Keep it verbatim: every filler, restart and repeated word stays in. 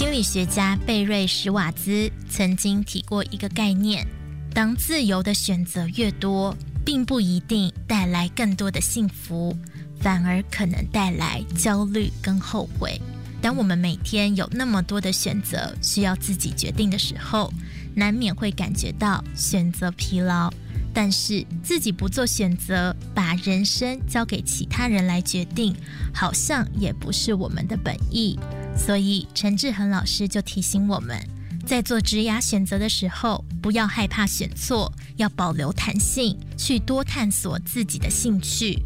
心理学家贝瑞史瓦兹曾经提过一个概念，当自由的选择越多，并不一定带来更多的幸福，反而可能带来焦虑跟后悔。当我们每天有那么多的选择需要自己决定的时候，难免会感觉到选择疲劳。但是自己不做选择，把人生交给其他人来决定，好像也不是我们的本意。所以陈志恒老师就提醒我们，在做职涯选择的时候，不要害怕选错，要保留弹性，去多探索自己的兴趣，